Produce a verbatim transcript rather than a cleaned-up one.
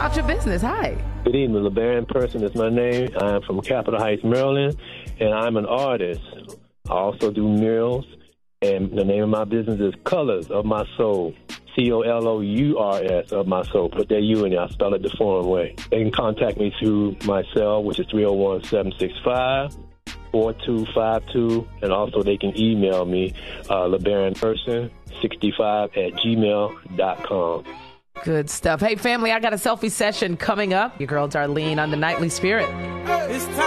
about your business. Hi. Good evening. LeBaron Person is my name. I'm from Capitol Heights, Maryland, and I'm an artist. I also do murals, and the name of my business is Colors of My Soul. C O L O U R S of my soul. Put that U in there. I spell it the foreign way. They can contact me through my cell, which is three oh one, seven six five, four two five two. And also they can email me, uh, LeBaronPerson sixty-five at gmail dot com. Good stuff. Hey, family, I got a selfie session coming up. Your girl Darlene on the Nightly Spirit. It's time.